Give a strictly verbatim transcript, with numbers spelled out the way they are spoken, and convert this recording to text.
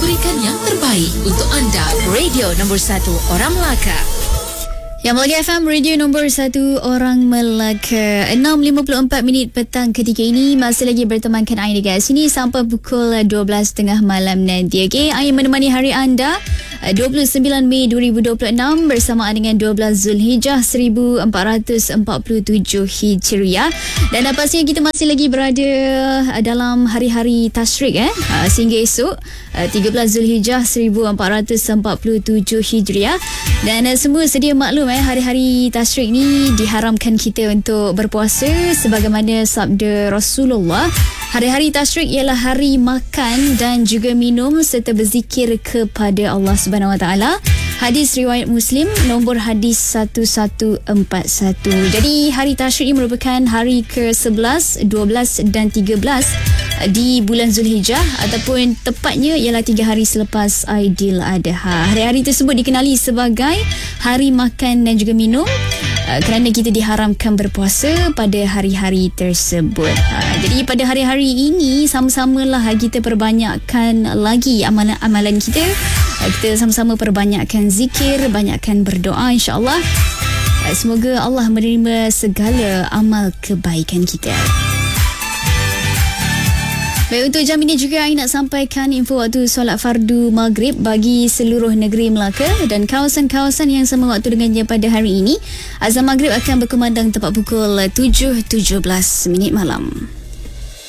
kategorikan yang terbaik untuk anda. Radio nombor satu Orang Melaka. Yang Melaka F M, radio nombor satu Orang Melaka. enam lima puluh empat minit petang ketika ini. Masih lagi bertemankan Ain dekat sini sampai pukul dua belas tiga puluh malam nanti. Okay, Ain menemani hari anda dua puluh sembilan Mei dua ribu dua puluh enam bersamaan dengan dua belas Zulhijjah seribu empat ratus empat puluh tujuh Hijriah. Dan pastinya kita masih lagi berada dalam hari-hari tasyrik eh sehingga esok tiga belas Zulhijjah seribu empat ratus empat puluh tujuh Hijriah. Dan semua sedia maklum eh hari-hari tasyrik ni diharamkan kita untuk berpuasa sebagaimana sabda Rasulullah. Hari-hari tasyrik ialah hari makan dan juga minum serta berzikir kepada Allah Subhanahu Wa Taala. Hadis riwayat Muslim nombor hadis seribu seratus empat puluh satu. Jadi hari tasyrik ini merupakan hari ke sebelas, dua belas dan tiga belas di bulan Zulhijjah ataupun tepatnya ialah tiga hari selepas Aidiladha. Hari-hari tersebut dikenali sebagai hari makan dan juga minum uh, kerana kita diharamkan berpuasa pada hari-hari tersebut. Uh, jadi pada hari-hari ini sama-samalah kita perbanyakkan lagi amalan-amalan kita. Uh, kita sama-sama perbanyakkan zikir, banyakkan berdoa, insya-Allah. Uh, semoga Allah menerima segala amal kebaikan kita. Baik, untuk jam ini juga saya nak sampaikan info waktu solat fardu maghrib bagi seluruh negeri Melaka dan kawasan-kawasan yang sama waktu dengannya pada hari ini. Azan maghrib akan berkumandang tepat pukul tujuh tujuh belas minit malam.